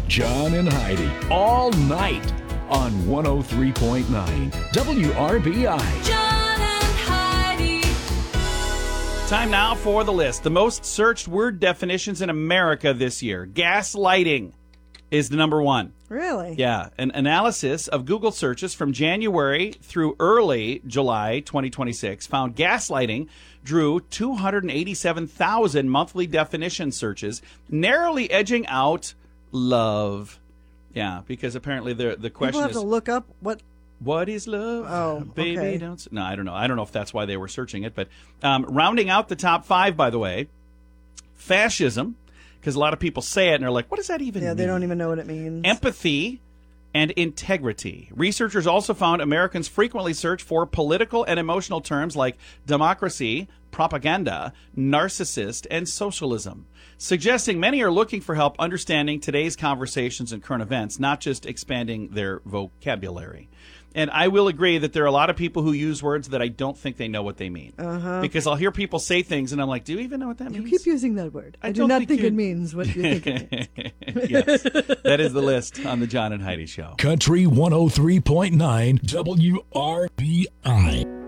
John and Heidi, all night on 103.9 WRBI. John and Heidi. Time now for the list. The most searched word definitions in America this year. Gaslighting is the number one. Really? Yeah. An analysis of Google searches from January through early July 2026 found gaslighting drew 287,000 monthly definition searches, narrowly edging out love. Yeah, because apparently the question People have is, to look up what is love? Oh, Baby, okay. don't... No, I don't know. I don't know if that's why they were searching it. But rounding out the top five, by the way, fascism, because a lot of people say it and they're like, what does that even mean? Yeah, they don't even know what it means. Empathy and integrity. Researchers also found Americans frequently search for political and emotional terms like democracy, propaganda, narcissist, and socialism, suggesting many are looking for help understanding today's conversations and current events, not just expanding their vocabulary. And I will agree that there are a lot of people who use words that I don't think they know what they mean. Because I'll hear people say things and I'm like, do you even know what that You means? keep using that word. I do don't not think you- it means what you think it means. Yes, that is the list on the John and Heidi Show. Country 103.9 WRBI.